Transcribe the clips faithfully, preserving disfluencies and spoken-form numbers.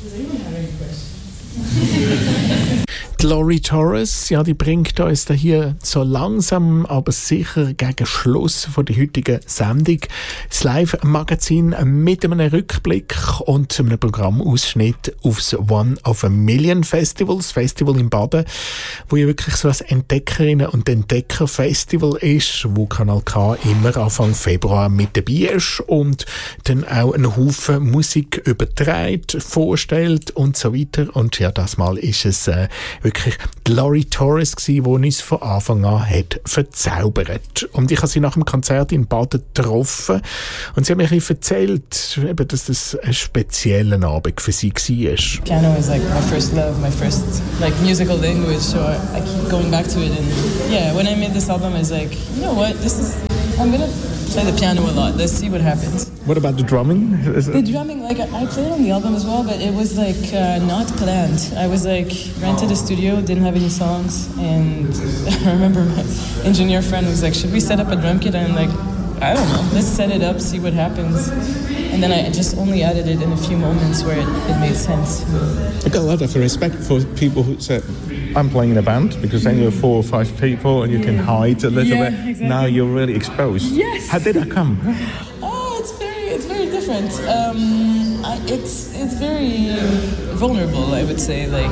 Die Lori Torres, ja, die bringt uns da hier so langsam, aber sicher gegen Schluss von der heutigen Sendung das Live-Magazin mit einem Rückblick und einem Programmausschnitt aufs One of a Million Festival, das Festival in Baden, wo ja wirklich so ein Entdeckerinnen- und Entdecker-Festival ist, wo Kanal K immer Anfang Februar mit dabei ist und dann auch einen Haufen Musik überträgt, vorstellt und so weiter. Und ja, das Mal ist es äh, wirklich die Lori Torres gsi, die uns von Anfang an hat verzaubert. Und ich habe sie nach dem Konzert in Baden getroffen und sie hat mir ein bisschen erzählt, eben, dass das ein spezieller Abend für sie war. Piano is like my first love, my first like musical language, so I keep going back to it. And yeah, when I made this album, I was like, you know what, this is, I'm gonna play the piano a lot. Let's see what happens. What about the drumming? The drumming, like I played on the album as well, but it was like uh, not planned. I was like rented a studio, didn't have any songs, and I remember my engineer friend was like, "Should we set up a drum kit?" And I'm like, "I don't know. Let's set it up, see what happens." And then I just only added it in a few moments where it, it made sense. I got a lot of respect for people who say, I'm playing in a band, because then you're four or five people and you yeah. can hide a little yeah, bit. Exactly. Now you're really exposed. Yes. How did that come? Oh, it's very, it's very different. Um, I, it's, it's very vulnerable, I would say. Like,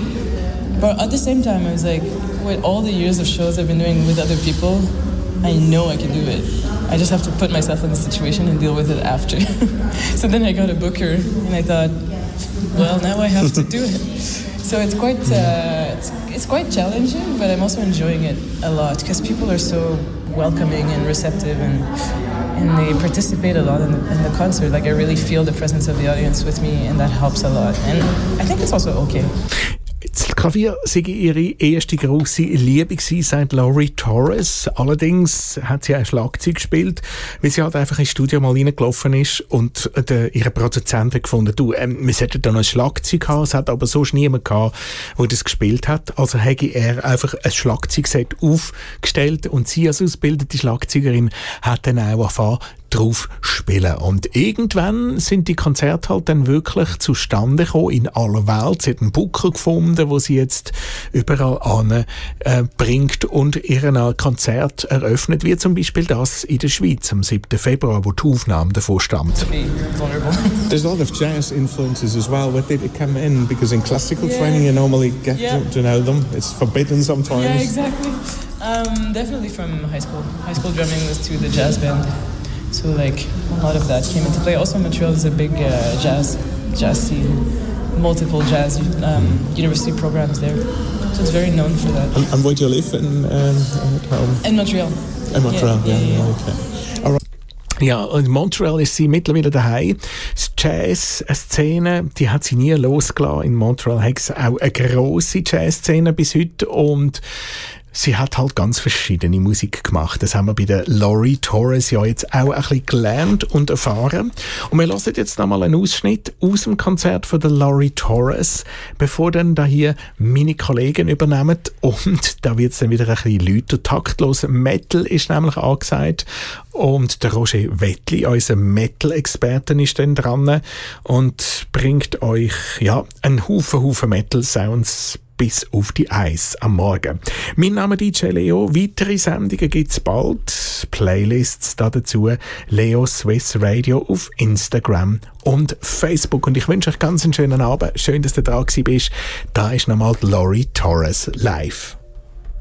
but at the same time, I was like, with all the years of shows I've been doing with other people, I know I can do it. I just have to put myself in the situation and deal with it after. So then I got a booker, and I thought, well, now I have to do it. So it's quite, uh, it's, it's quite challenging, but I'm also enjoying it a lot because people are so welcoming and receptive, and and they participate a lot in the, in the concert. Like I really feel the presence of the audience with me, and that helps a lot. And I think it's also okay. Das Klavier sei ihre erste grosse Liebe gewesen, sagt Lori Torres. Allerdings hat sie auch Schlagzeug gespielt, weil sie halt einfach ins Studio mal reingelaufen ist und der, ihre Produzent hat gefunden, du, ähm, wir sollten da noch ein Schlagzeug haben. Es hat aber sonst niemand gehabt, der das gespielt hat. Also habe er einfach ein Schlagzeugset aufgestellt und sie als ausgebildete Schlagzeugerin hat dann auch angefangen, drauf spielen. Und irgendwann sind die Konzerte halt dann wirklich zustande gekommen in aller Welt. Sie hat einen Booker gefunden, wo sie jetzt überall an äh, bringt und ihren Konzert eröffnet, wie zum Beispiel das in der Schweiz am siebten Februar, wo die Aufnahme davon stammt. There's a lot of jazz influences as well. Where did it come in? Because in classical yeah. training you normally get yeah. to, to know them. It's forbidden sometimes. Yeah, exactly. Um, definitely from high school. High school drumming was to the jazz band. So like a lot of that came into play. Also Montreal is a big uh, jazz jazz scene, multiple jazz um, university programs there. So it's very known for that. And, and where do you live in um, home? In Montreal. In Montreal, yeah. yeah, yeah, yeah. Okay. All right. Ja, in Montreal ist sie mittlerweile daheim. Die Jazz-Szene, die hat sie nie losgelassen. In Montreal hat es auch eine grosse Jazz-Szene bis heute und sie hat halt ganz verschiedene Musik gemacht. Das haben wir bei der Lori Torres ja jetzt auch ein bisschen gelernt und erfahren. Und wir hören jetzt nochmal einen Ausschnitt aus dem Konzert von der Lori Torres, bevor dann da hier meine Kollegen übernehmen. Und da wird es dann wieder ein bisschen lauter. Taktlos Metal ist nämlich angesagt. Und der Roger Wettli, unser Metal-Experte, ist dann dran und bringt euch ja einen Haufen, Haufen Metal-Sounds bis auf die Eis am Morgen. Mein Name ist D J Leo. Weitere Sendungen gibt es bald. Playlists dazu Leo Swiss Radio auf Instagram und Facebook. Und ich wünsche euch ganz einen schönen Abend. Schön, dass du da bist. Da ist nochmal Lori Torres live.